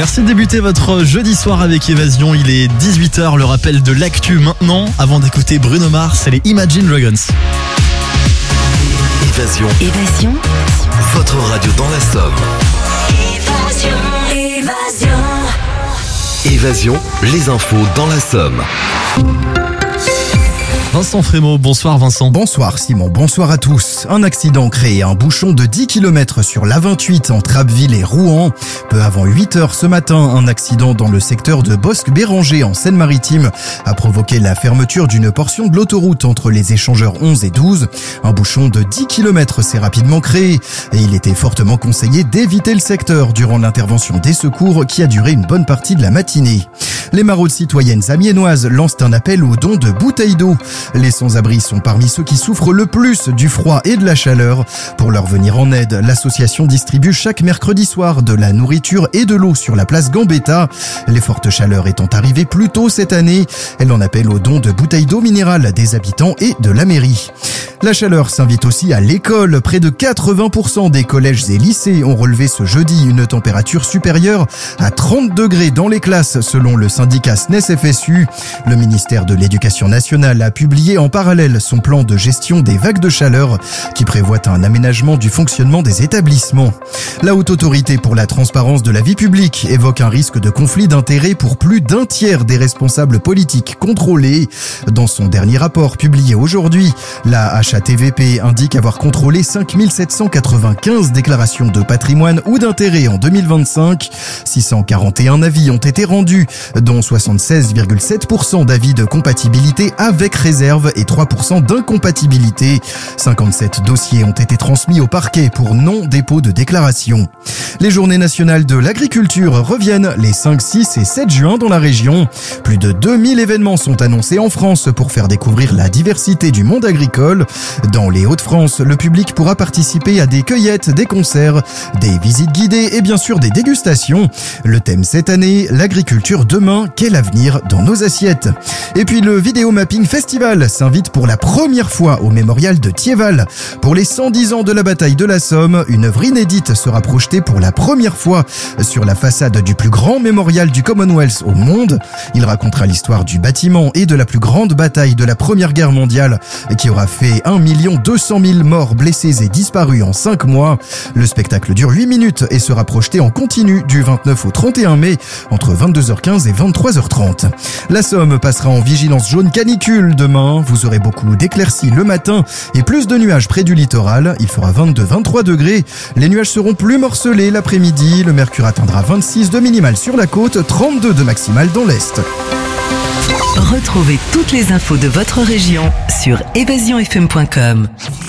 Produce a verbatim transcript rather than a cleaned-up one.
Merci de débuter votre jeudi soir avec Évasion. Il est dix-huit heures, le rappel de l'actu maintenant. Avant d'écouter Bruno Mars, c'est les Imagine Dragons. Évasion. Évasion. Votre radio dans la Somme. Évasion. Évasion. Évasion, les infos dans la Somme. Vincent Frémaux, bonsoir Vincent. Bonsoir Simon, bonsoir à tous. Un accident crée un bouchon de dix kilomètres sur l'A vingt-huit entre Abbeville et Rouen. Peu avant huit heures ce matin, un accident dans le secteur de Bosc-Béranger en Seine-Maritime a provoqué la fermeture d'une portion de l'autoroute entre les échangeurs onze et douze. Un bouchon de dix kilomètres s'est rapidement créé et il était fortement conseillé d'éviter le secteur durant l'intervention des secours qui a duré une bonne partie de la matinée. Les maraudes citoyennes amiénoises lancent un appel aux dons de bouteilles d'eau. Les sans-abri sont parmi ceux qui souffrent le plus du froid et de la chaleur. Pour leur venir en aide, l'association distribue chaque mercredi soir de la nourriture et de l'eau sur la place Gambetta. Les fortes chaleurs étant arrivées plus tôt cette année, elle en appelle aux dons de bouteilles d'eau minérale des habitants et de la mairie. La chaleur s'invite aussi à l'école. Près de quatre-vingts pour cent des collèges et lycées ont relevé ce jeudi une température supérieure à trente degrés dans les classes selon le syndicat S N E S F S U. Le ministère de l'Éducation nationale a publié en parallèle son plan de gestion des vagues de chaleur qui prévoit un aménagement du fonctionnement des établissements. La Haute Autorité pour la transparence de la vie publique évoque un risque de conflit d'intérêts pour plus d'un tiers des responsables politiques contrôlés. Dans son dernier rapport publié aujourd'hui, la H A T V P indique avoir contrôlé cinq mille sept cent quatre-vingt-quinze déclarations de patrimoine ou d'intérêt en deux mille vingt-cinq. six cent quarante et un avis ont été rendus, dont soixante-seize virgule sept pour cent d'avis de compatibilité avec réserve et trois pour cent d'incompatibilité. cinquante-sept dossiers ont été transmis au parquet pour non-dépôt de déclaration. Les journées nationales de l'agriculture reviennent les cinq, six et sept juin dans la région. Plus de deux mille événements sont annoncés en France pour faire découvrir la diversité du monde agricole. Dans les Hauts-de-France, le public pourra participer à des cueillettes, des concerts, des visites guidées et bien sûr des dégustations. Le thème cette année, l'agriculture demain, quel avenir dans nos assiettes. Et puis le Vidéo Mapping Festival s'invite pour la première fois au mémorial de Thiéval. Pour les cent dix ans de la bataille de la Somme, une œuvre inédite sera projetée pour la première fois sur la façade du plus grand mémorial du Commonwealth au monde. Il racontera l'histoire du bâtiment et de la plus grande bataille de la Première Guerre mondiale qui aura fait un million deux cent mille morts, blessés et disparus en cinq mois. Le spectacle dure huit minutes et sera projeté en continu du vingt-neuf au trente et un mai entre vingt-deux heures quinze et vingt-trois heures trente. La Somme passera en vigilance jaune canicule demain. Vous aurez beaucoup d'éclaircies le matin et plus de nuages près du littoral. Il fera vingt-deux à vingt-trois degrés. Les nuages seront plus morcelés l'après-midi. Le mercure atteindra vingt-six de minimal sur la côte, trente-deux de maximal dans l'est. Retrouvez toutes les infos de votre région sur évasion f m point com.